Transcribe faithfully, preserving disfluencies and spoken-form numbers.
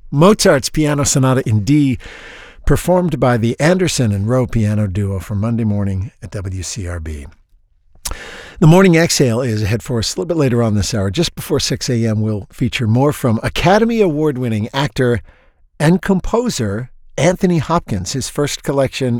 Mozart's Piano Sonata in D, performed by the Anderson and Rowe Piano Duo for Monday morning at W C R B. The Morning Exhale is ahead for us a little bit later on this hour. Just before six a.m., we'll feature more from Academy Award-winning actor and composer Anthony Hopkins. His first collection